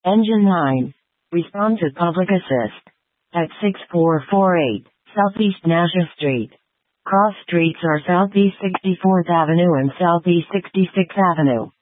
Engine 9. Respond to public assist. At 6448 Southeast Nasha Street. Cross streets are Southeast 64th Avenue and Southeast 66th Avenue.